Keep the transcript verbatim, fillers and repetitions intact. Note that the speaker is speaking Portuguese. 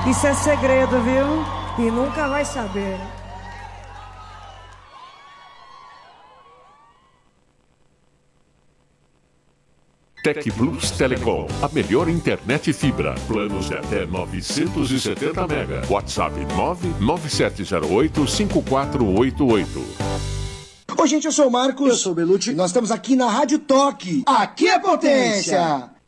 Isso é segredo, viu? E nunca vai saber. Tec Plus Telecom, a melhor internet fibra. Planos de até novecentos e setenta mega. WhatsApp nove nove sete zero oito cinco quatro oito oito. Oi, gente, eu sou o Marcos. Eu sou o Belucci. Nós estamos aqui na Rádio Toque. Aqui é potência!